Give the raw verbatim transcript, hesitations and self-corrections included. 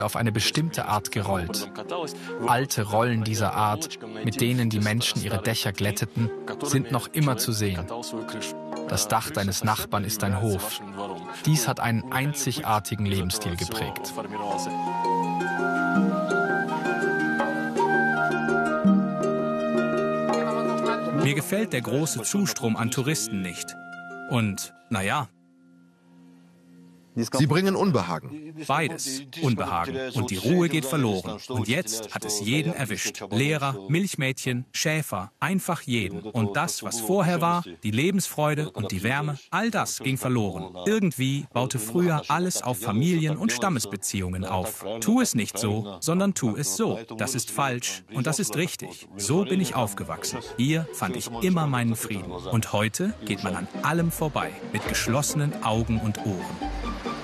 auf eine bestimmte Art gerollt. Alte Rollen dieser Art, mit denen die Menschen ihre Dächer glätteten, sind noch immer zu sehen. Das Dach deines Nachbarn ist ein Hof. Dies hat einen einzigartigen Lebensstil geprägt. Mir gefällt der große Zustrom an Touristen nicht. Und, naja, Sie bringen Unbehagen. beides. Unbehagen. Und die Ruhe geht verloren. Und jetzt hat es jeden erwischt. Lehrer, Milchmädchen, Schäfer, einfach jeden. Und das, was vorher war, die Lebensfreude und die Wärme, all das ging verloren. Irgendwie baute früher alles auf Familien- und Stammesbeziehungen auf. Tu es nicht so, sondern tu es so. Das ist falsch und das ist richtig. So bin ich aufgewachsen. Hier fand ich immer meinen Frieden. Und heute geht man an allem vorbei, mit geschlossenen Augen und Ohren.